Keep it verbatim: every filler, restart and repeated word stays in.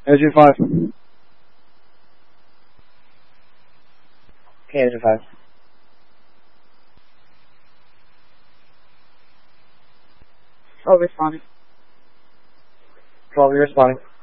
Engine five. Okay, engine five. Oh, responding. twelve, you're responding.